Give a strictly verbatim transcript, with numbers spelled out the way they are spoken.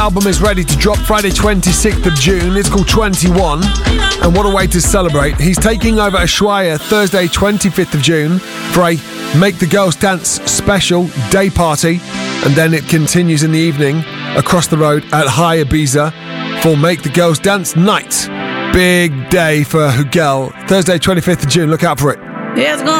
Album is ready to drop Friday twenty-sixth of June. It's called twenty-one, and what a way to celebrate. He's taking over Ushuaia Thursday twenty-fifth of June for a Make the Girls Dance special day party, and then it continues in the evening across the road at High Ibiza for Make the Girls Dance night. Big day for Hugel. Thursday twenty-fifth of June, look out for it. It's gonna